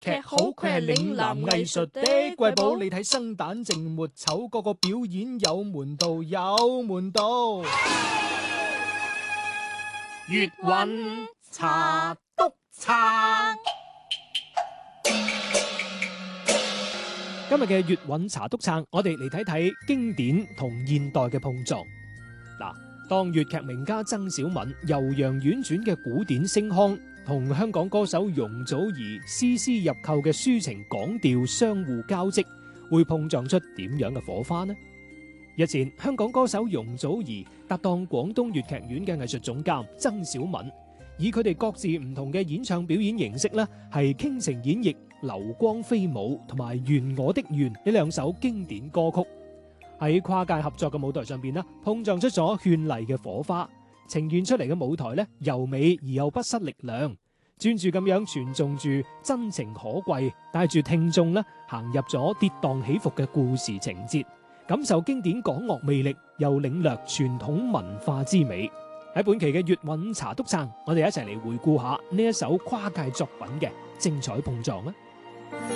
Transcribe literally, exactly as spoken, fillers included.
劇好，佢係嶺南藝術的瑰寶。你睇生旦淨末丑，個個表演有門道，有門道。 粵韻茶篤撐。 今日嘅粵韻茶篤撐，我哋嚟睇睇經典同現代嘅碰撞。嗱，當粵劇名家曾小敏悠揚婉轉嘅古典聲腔，同香港歌手容祖兒絲絲入扣嘅抒情港調相互交織，會碰撞出點樣嘅火花呢？日前，香港歌手容祖兒搭檔廣東粵劇院嘅藝術總監曾小敏，以佢哋各自唔同嘅演唱表演形式呢，係傾情演繹《流光飛舞》同埋《願我的願》呢兩首經典歌曲，喺跨界合作嘅舞台上邊呢，碰撞出咗絢麗嘅火花，呈現出嚟嘅舞台呢，柔美而又不失力量，專注咁樣傳頌住真情可貴，帶住聽眾呢行入咗跌宕起伏嘅故事情節，感受經典港樂魅力，又領略傳統文化之美。喺本期嘅粵韻茶篤撐，我哋一齊嚟回顧下呢一首跨界作品嘅精彩碰撞啊！